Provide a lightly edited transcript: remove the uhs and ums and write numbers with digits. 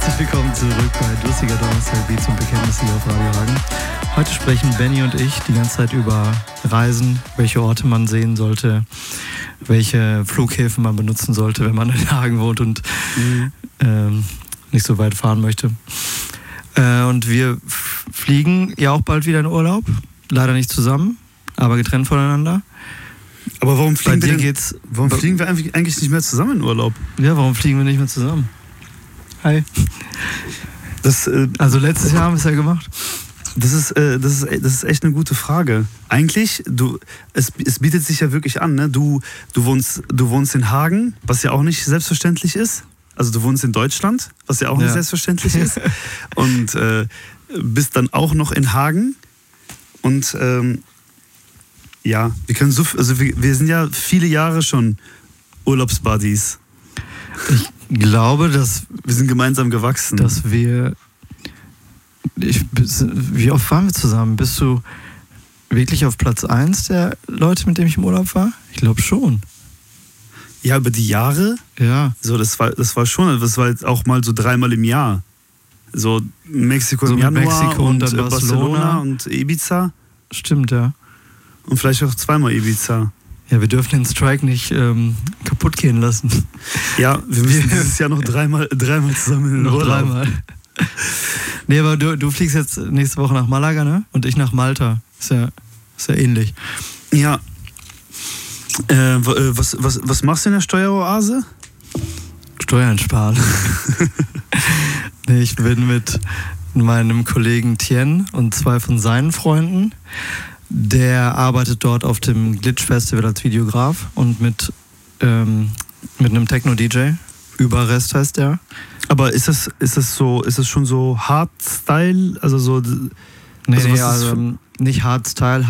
Herzlich willkommen zurück bei Lustiger Donnerstag, Beats und Bekenntnisse hier auf Radio Hagen. Heute sprechen Benny und ich die ganze Zeit über Reisen, welche Orte man sehen sollte, welche Flughäfen man benutzen sollte, wenn man in Hagen wohnt und nicht so weit fahren möchte. Und wir fliegen ja auch bald wieder in Urlaub. Leider nicht zusammen, aber getrennt voneinander. Aber warum fliegen wir eigentlich nicht mehr zusammen in Urlaub? Ja, warum fliegen wir nicht mehr zusammen? Hi. Also letztes Jahr haben wir es ja gemacht. Das ist echt eine gute Frage. Eigentlich, es bietet sich ja wirklich an, ne? Du wohnst in Hagen, was ja auch nicht selbstverständlich ist. Also du wohnst in Deutschland, was ja auch nicht selbstverständlich ist. Und bist dann auch noch in Hagen. Und wir sind ja viele Jahre schon Urlaubsbuddies. Ich glaube, dass wir sind gemeinsam gewachsen. Dass wie oft waren wir zusammen? Bist du wirklich auf Platz 1 der Leute, mit denen ich im Urlaub war? Ich glaube schon. Ja, über die Jahre? Ja. So, das war schon, das war jetzt auch mal so 3-mal im Jahr. So Mexiko im Januar Mexiko und dann Barcelona und Ibiza. Stimmt, ja. Und vielleicht auch 2-mal Ibiza. Ja, wir dürfen den Strike nicht kaputt gehen lassen. Ja, wir müssen dieses Jahr noch dreimal zusammen in den Urlaub. Dreimal. Nee, aber du fliegst jetzt nächste Woche nach Malaga, ne? Und ich nach Malta. Ist ja ähnlich. Ja. Was machst du in der Steueroase? Steuern sparen. Nee, ich bin mit meinem Kollegen Tien und 2 von seinen Freunden. Der arbeitet dort auf dem Glitch Festival als Videograf und mit einem Techno-DJ. Überrest heißt der. Aber ist es schon so Hardstyle? Also so. Nee, also nicht Hardstyle,